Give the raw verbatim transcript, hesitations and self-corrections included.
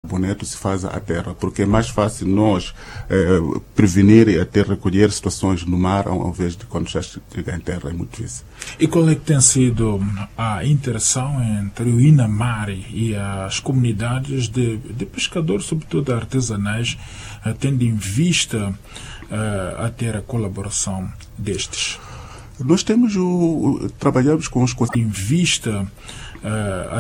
Bonito se faz à terra, porque é mais fácil nós eh, prevenir e até recolher situações no mar ao invés de quando já chega em terra, é muito difícil. E qual é que tem sido a interação entre o Inamari e as comunidades de, de pescadores, sobretudo artesanais, tendo em vista uh, a ter a colaboração destes? Nós temos o, o trabalhamos com os em vista uh,